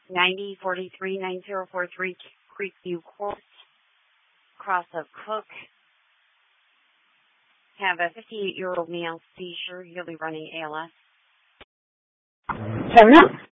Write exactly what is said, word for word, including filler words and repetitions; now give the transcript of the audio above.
ninety forty-three nine zero four three Creekview Court, Cross of Cook. Have a fifty-eight-year-old male seizure. He'll be running A L S. Seven up.